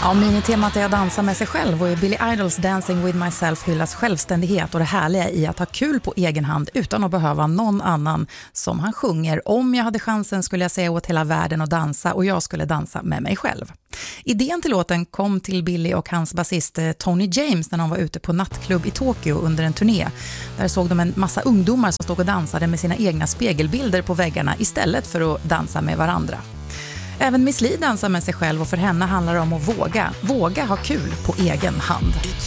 Ja, minitemat är att dansa med sig själv och i Billy Idols Dancing with myself hyllas självständighet och det härliga i att ha kul på egen hand utan att behöva någon annan. Som han sjunger, om jag hade chansen skulle jag säga åt hela världen att dansa och jag skulle dansa med mig själv. Idén till låten kom till Billy och hans basist Tony James när de var ute på nattklubb i Tokyo under en turné. Där såg de en massa ungdomar som stod och dansade med sina egna spegelbilder på väggarna istället för att dansa med varandra. Även Miss Li dansar med sig själv och för henne handlar det om att våga ha kul på egen hand.